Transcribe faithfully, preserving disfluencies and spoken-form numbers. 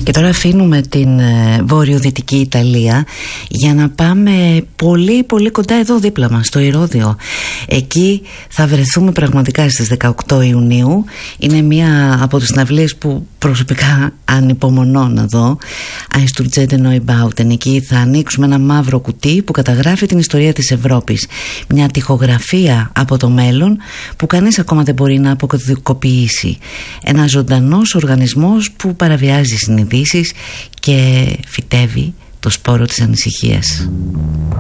Και τώρα αφήνουμε την ε, βορειοδυτική Ιταλία για να πάμε πολύ πολύ κοντά εδώ δίπλα μας, στο Ηρώδειο. Εκεί θα βρεθούμε πραγματικά στις δεκαοκτώ Ιουνίου. Είναι μία από τις συναυλίες που προσωπικά ανυπομονώ να δω. Einsturzierte Neubauten. Εκεί θα ανοίξουμε ένα μαύρο κουτί που καταγράφει την ιστορία της Ευρώπης. Μια τοιχογραφία από το μέλλον που κανείς ακόμα δεν μπορεί να αποκωδικοποιήσει. Ένας ζωντανός οργανισμός που παραβιάζει συνειδήσεις και φυτεύει το σπόρο της ανησυχίας.